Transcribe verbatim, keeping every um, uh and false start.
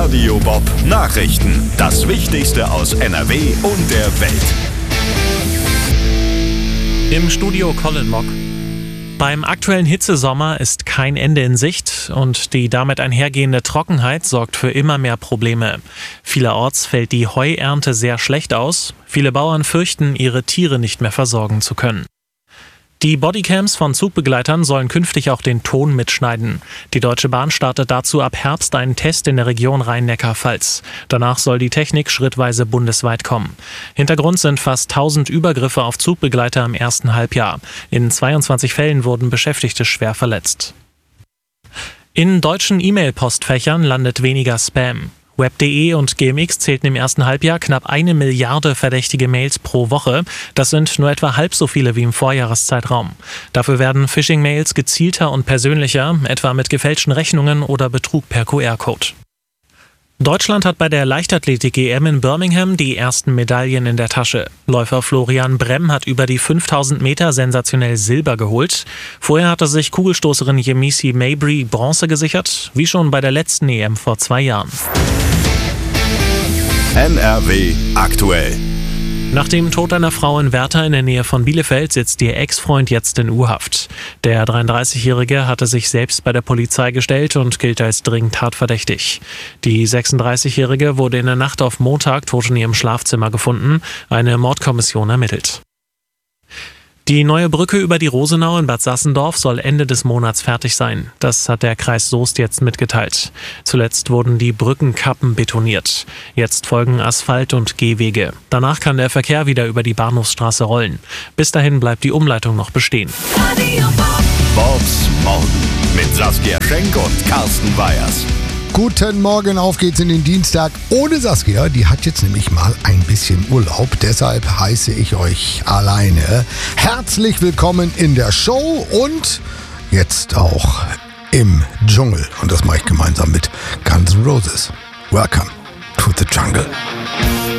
Radio Bob Nachrichten. Das Wichtigste aus N R W und der Welt. Im Studio Colin Mock. Beim aktuellen Hitzesommer ist kein Ende in Sicht und die damit einhergehende Trockenheit sorgt für immer mehr Probleme. Vielerorts fällt die Heuernte sehr schlecht aus. Viele Bauern fürchten, ihre Tiere nicht mehr versorgen zu können. Die Bodycams von Zugbegleitern sollen künftig auch den Ton mitschneiden. Die Deutsche Bahn startet dazu ab Herbst einen Test in der Region Rhein-Neckar-Pfalz. Danach soll die Technik schrittweise bundesweit kommen. Hintergrund sind fast tausend Übergriffe auf Zugbegleiter im ersten Halbjahr. In zweiundzwanzig Fällen wurden Beschäftigte schwer verletzt. In deutschen E-Mail-Postfächern landet weniger Spam. Web punkt de und G M X zählten im ersten Halbjahr knapp eine Milliarde verdächtige Mails pro Woche. Das sind nur etwa halb so viele wie im Vorjahreszeitraum. Dafür werden Phishing-Mails gezielter und persönlicher, etwa mit gefälschten Rechnungen oder Betrug per Q R-Code. Deutschland hat bei der Leichtathletik-E M in Birmingham die ersten Medaillen in der Tasche. Läufer Florian Bremm hat über die fünftausend Meter sensationell Silber geholt. Vorher hatte sich Kugelstoßerin Yemisi Mabry Bronze gesichert, wie schon bei der letzten E M vor zwei Jahren. N R W aktuell. Nach dem Tod einer Frau in Werther in der Nähe von Bielefeld sitzt ihr Ex-Freund jetzt in U-Haft. Der dreiunddreißigjährige hatte sich selbst bei der Polizei gestellt und gilt als dringend tatverdächtig. Die sechsunddreißigjährige wurde in der Nacht auf Montag tot in ihrem Schlafzimmer gefunden. Eine Mordkommission ermittelt. Die neue Brücke über die Rosenau in Bad Sassendorf soll Ende des Monats fertig sein. Das hat der Kreis Soest jetzt mitgeteilt. Zuletzt wurden die Brückenkappen betoniert. Jetzt folgen Asphalt- und Gehwege. Danach kann der Verkehr wieder über die Bahnhofsstraße rollen. Bis dahin bleibt die Umleitung noch bestehen. Bobs Morgen mit Saskia Schenk und Carsten Weyers. Guten Morgen, auf geht's in den Dienstag ohne Saskia. Die hat jetzt nämlich mal ein bisschen Urlaub. Deshalb heiße ich euch alleine herzlich willkommen in der Show und jetzt auch im Dschungel. Und das mache ich gemeinsam mit Guns N' Roses. Welcome to the Jungle.